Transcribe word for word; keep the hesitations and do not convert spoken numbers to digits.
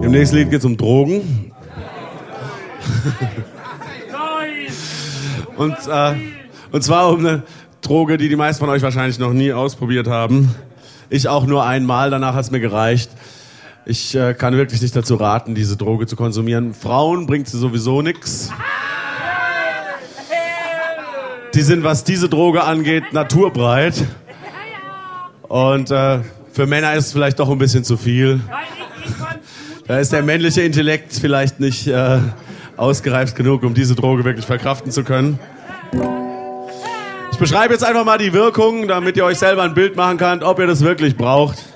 Im nächsten Lied geht es um Drogen. und, äh, und zwar um eine Droge, die die meisten von euch wahrscheinlich noch nie ausprobiert haben. Ich auch nur einmal, danach hat es mir gereicht. Ich äh, kann wirklich nicht dazu raten, diese Droge zu konsumieren. Frauen bringt sie sowieso nichts. Die sind, was diese Droge angeht, naturbreit. Und äh, für Männer ist es vielleicht doch ein bisschen zu viel. Da ist der männliche Intellekt vielleicht nicht äh, ausgereift genug, um diese Droge wirklich verkraften zu können. Ich beschreibe jetzt einfach mal die Wirkung, damit ihr euch selber ein Bild machen könnt, ob ihr das wirklich braucht.